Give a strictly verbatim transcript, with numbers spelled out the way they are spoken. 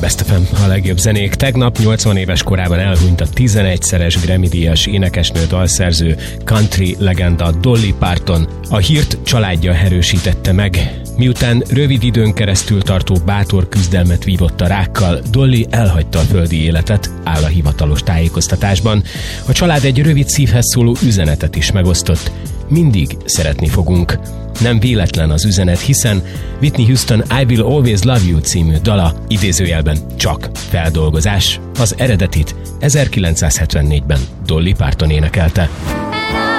Best ef em, a legjobb zenék. Tegnap nyolcvan éves korában elhunyt a tizenegyszeres Grammy-díjas énekesnő, dalszerző, country legenda Dolly Parton. A hírt családja erősítette meg. Miután rövid időn keresztül tartó bátor küzdelmet vívott a rákkal, Dolly elhagyta a földi életet, áll a hivatalos tájékoztatásban. A család egy rövid szívhez szóló üzenetet is megosztott. Mindig szeretni fogunk. Nem véletlen az üzenet, hiszen Whitney Houston I Will Always Love You című dala idézőjelben csak feldolgozás. Az eredetit ezerkilencszázhetvennégyben Dolly Parton énekelte.